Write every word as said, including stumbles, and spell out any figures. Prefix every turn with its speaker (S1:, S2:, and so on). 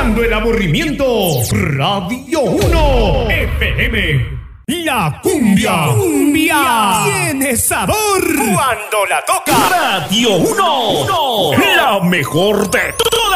S1: Apagando el aburrimiento. Radio uno F M. La cumbia. Cumbia. Tiene sabor. Cuando la toca. Radio uno. La mejor de todas.